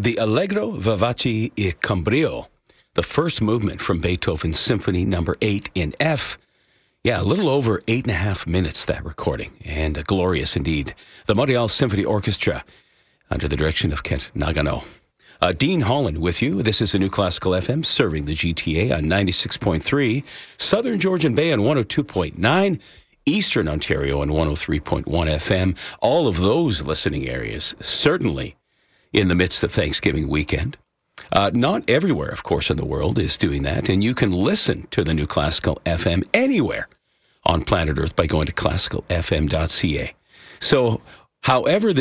the Allegro vivace e con brio, the first movement from Beethoven's Symphony Number 8 in F. Yeah, a little over 8.5 minutes, that recording, and glorious indeed. The Montreal Symphony Orchestra, under the direction of Kent Nagano. Dean Holland with you. This is the New Classical FM, serving the GTA on 96.3, Southern Georgian Bay on 102.9, Eastern Ontario on 103.1 FM. All of those listening areas, certainly in the midst of Thanksgiving weekend. Not everywhere, of course, in the world is doing that, and you can listen to the New Classical FM anywhere on planet Earth by going to classicalfm.ca. So, however